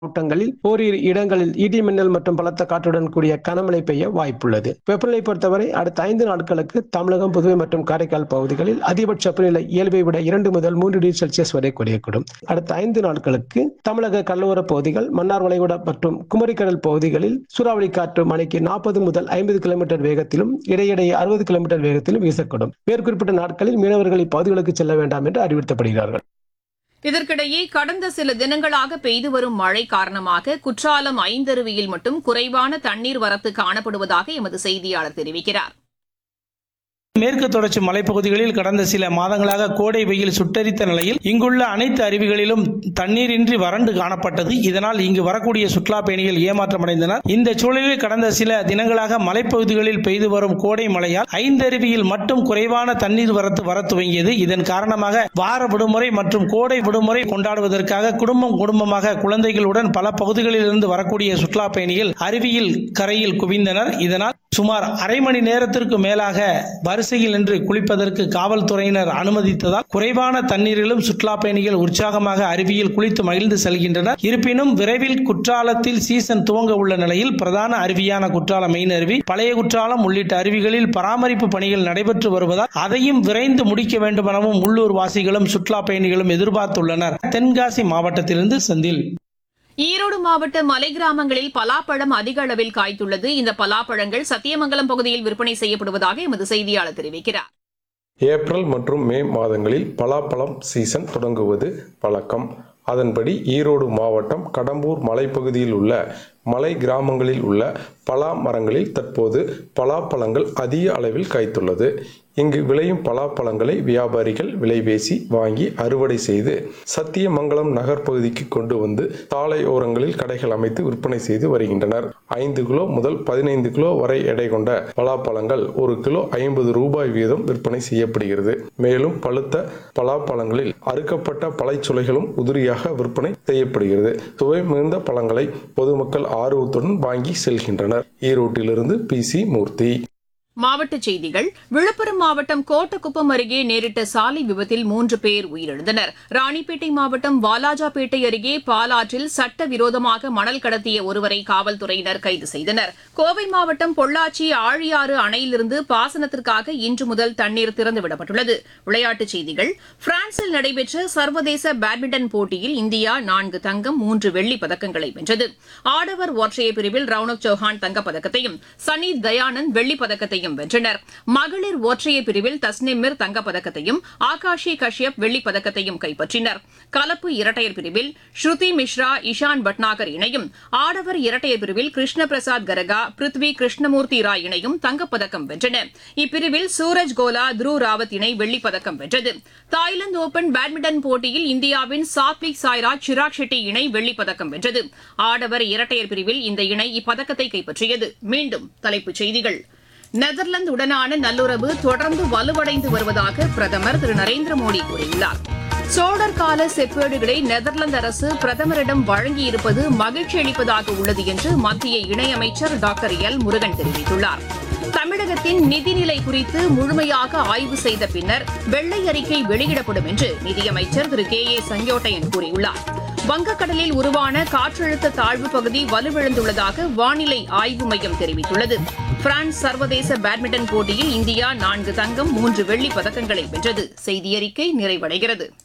மாவட்டங்களில் ஓரிரு இடங்களில் இடி மின்னல் மற்றும் பலத்த காற்றுடன் கூடிய கனமழை பெய்ய வாய்ப்புள்ளது. வெப்பநிலை பொறுத்தவரை அடுத்த 5 நாட்களுக்கு தமிழகம், புதுவை மற்றும் காரைக்கால் பகுதிகளில் அதிகபட்ச வெப்பநிலை இயல்பை விட 2 முதல் 3 டிகிரி செல்சியஸ் வரை குறையக்கூடும். அடுத்த 5 நாட்களுக்கு தமிழக கடலோர பகுதிகள், மன்னார் வளைகுடா மற்றும் குமரிக்கடல் பகுதிகளில் சூறாவளி காற்று மணிக்கு 40 முதல் 50 கிலோமீட்டர் வேகத்திலும் இடையிடையே 60 கிலோமீட்டர் வேகத்திலும் வீசக்கூடும். மேற்குறிப்பிட்ட நாட்களில் மீனவர்கள் இப்பகுதிகளுக்கு செல்ல வேண்டாம் என்று அறிவுறுத்தப்படுகிறார்கள். இதற்கிடையே கடந்த சில தினங்களாக பெய்து வரும் மழை காரணமாக குற்றாலம் ஐந்தருவியில் மட்டும் குறைவான தண்ணீர் வரத்து காணப்படுவதாக எமது செய்தியாளர் தெரிவிக்கிறார். மேற்கு தொடர்ச்சி மலைப்பகுதிகளில் கடந்த சில மாதங்களாக கோடை வெயில் சுட்டரித்த நிலையில் இங்குள்ள அனைத்து அருவிகளிலும் தண்ணீரின்றி வறண்டு காணப்பட்டது. இதனால் இங்கு வரக்கூடிய சுற்றுலா பயணிகள் ஏமாற்றமடைந்தனர். இந்த சூழலில் கடந்த சில தினங்களாக மலைப்பகுதிகளில் பெய்து வரும் கோடை மழையால் ஐந்தருவியில் மட்டும் குறைவான தண்ணீர் வரத்து வர துவங்கியது. இதன் காரணமாக வார விடுமுறை மற்றும் கோடை விடுமுறை கொண்டாடுவதற்காக குடும்பமாக குழந்தைகளுடன் பல பகுதிகளில் இருந்து வரக்கூடிய சுற்றுலா பயணிகள் அருவியில் கரையில் குவிந்தனர். இதனால் சுமார் அரை மணி நேரத்திற்கு மேலாக வரிசையில் நின்று குளிப்பதற்கு காவல்துறையினர் அனுமதித்ததால் குறைவான தண்ணீரிலும் சுற்றுலா பயணிகள் உற்சாகமாக அருவியில் குளித்து மகிழ்ந்து செல்கின்றனர். இருப்பினும் விரைவில் குற்றாலத்தில் சீசன் துவங்க உள்ள நிலையில் பிரதான அருவியான குற்றாலம் மெயின் அருவி, பழைய குற்றாலம் உள்ளிட்ட அருவிகளில் பராமரிப்பு பணிகள் நடைபெற்று வருவதால் அதையும் விரைந்து முடிக்க வேண்டும் எனவும் உள்ளூர் வாசிகளும் சுற்றுலா பயணிகளும் எதிர்பார்த்துள்ளனர். தென்காசி மாவட்டத்திலிருந்து செந்தில். ஈரோடு மாவட்ட மலை கிராமங்களில் பலாப்பழம் அதிக அளவில் காய்த்துள்ளது. இந்த பலாப்பழங்கள் சத்தியமங்கலம் பகுதியில் விற்பனை செய்யப்படுவதாக எமது செய்தியாளர் தெரிவிக்கிறார். ஏப்ரல் மற்றும் மே மாதங்களில் பலாப்பழம் சீசன் தொடங்குவது வழக்கம். அதன்படி ஈரோடு மாவட்டம் கடம்பூர் மலைப்பகுதியில் உள்ள மலை கிராமங்களில் உள்ள பலா மரங்களில் தற்போது பலாப்பழங்கள் அதிக அளவில் காய்த்துள்ளது. இங்கு விளையும் பலாப்பழங்களை வியாபாரிகள் விலை பேசி வாங்கி அறுவடை செய்து சத்தியமங்கலம் நகர் பகுதிக்கு கொண்டு வந்து சாலை ஓரங்களில் கடைகள் அமைத்து விற்பனை செய்து வருகின்றனர். 5 கிலோ முதல் 15 கிலோ வரை எடை கொண்ட பலாப்பழங்கள் 1 கிலோ 50 ரூபாய் வீதம் விற்பனை செய்யப்படுகிறது. மேலும் பழுத்த பலாப்பழங்களில் அறுக்கப்பட்ட பழைச்சுளைகளும் உதிரியாக விற்பனை செய்யப்படுகிறது. சுவை மிகுந்த பழங்களை பொதுமக்கள் ஆர்வத்துடன் வாங்கி செல்கின்றனர். ஈரோட்டிலிருந்து PC மூர்த்தி. மாவட்டச் செய்திகள். விழுப்புரம் மாவட்டம் கோட்டக்குப்பம் அருகே நேரிட்ட சாலை விபத்தில் 3 பேர் உயிரிழந்தனர். ராணிப்பேட்டை மாவட்டம் வாலாஜாபேட்டை அருகே பாலாற்றில் சட்டவிரோதமாக மணல் கடத்திய ஒருவரை காவல்துறையினர் கைது செய்தனர். கோவை மாவட்டம் பொள்ளாச்சி ஆழியாறு அணையிலிருந்து பாசனத்திற்காக இன்று முதல் தண்ணீர் திறந்துவிடப்பட்டுள்ளது. விளையாட்டுச் செய்திகள். பிரான்சில் நடைபெற்ற சர்வதேச பேட்மிண்டன் போட்டியில் இந்தியா 4 தங்கம் 3 வெள்ளிப் பதக்கங்களை வென்றது. ஆடவர் ஒற்றையர் பிரிவில் ரவுனக் சௌஹான் தங்கப்பதக்கத்தையும் சனி தயானந்த் வெள்ளிப் பதக்கத்தையும் வென்றனர். மகளிர் ஒற்றையர் பிரிவில் தஸ்னிமிர் தங்கப்பதக்கத்தையும் ஆகாஷி கஷ்யப் வெள்ளிப் பதக்கத்தையும் கைப்பற்றினர். கலப்பு இரட்டையர் பிரிவில் ஸ்ருதி மிஸ்ரா இஷான் பட்நாகர் இணையும், ஆடவர் இரட்டையர் பிரிவில் கிருஷ்ண பிரசாத் கரகா பிருத்வி கிருஷ்ணமூர்த்தி ராய் இணையும் தங்கப்பதக்கம் வென்றன. இப்பிரிவில் சூரஜ் கோலா த்ருவ் ராவத் இணை வெள்ளிப் பதக்கம் வென்றது. தாய்லாந்து ஓபன் பேட்மிண்டன் போட்டியில் இந்தியாவின் சாத்விக் சாய்ராஜ் சிராக் ஷெட்டி இணை வெள்ளிப் பதக்கம் வென்றது. ஆடவர் இரட்டையர் பிரிவில் இந்த இணை இப்பதக்கத்தை கைப்பற்றியது. மீண்டும் தலைப்புச் செய்திகள். நெதர்லாந்து உடனான நல்லுறவு தொடர்ந்து வலுவடைந்து வருவதாக பிரதமர் திரு நரேந்திர மோடி கூறியுள்ளார். சோழர் கால செப்பேடுகளை நெதர்லாந்து அரசு பிரதமரிடம் வழங்கியிருப்பது மகிழ்ச்சி அளிப்பதாக உள்ளது என்று மத்திய இணையமைச்சர் டாக்டர் எல் முருகன் தெரிவித்துள்ளார். தமிழகத்தின் நிதிநிலை குறித்து முழுமையாக ஆய்வு செய்த பின்னர் வெள்ளை அறிக்கை வெளியிடப்படும் என்று நிதியமைச்சர் திரு கே செங்கோட்டையன் கூறியுள்ளார். வங்கக்கடலில் உருவான காற்றழுத்த தாழ்வு பகுதி வலுவிழந்துள்ளதாக வானிலை ஆய்வு மையம் தெரிவித்துள்ளது. பிரான்ஸ் சர்வதேச பேட்மிண்டன் போட்டியில் இந்தியா 4 தங்கம் 3 வெள்ளிப் பதக்கங்களை வென்றது. செய்தியறிக்கை நிறைவடைகிறது.